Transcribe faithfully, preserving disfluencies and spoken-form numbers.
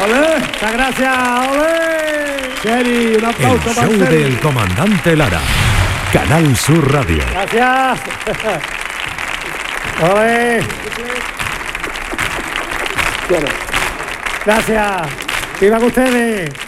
¡Ole! Muchas gracias, ole. Seri, un aplauso El para show Seri. del comandante Lara. Canal Sur Radio. Gracias. Ole. Gracias. Vivan ustedes.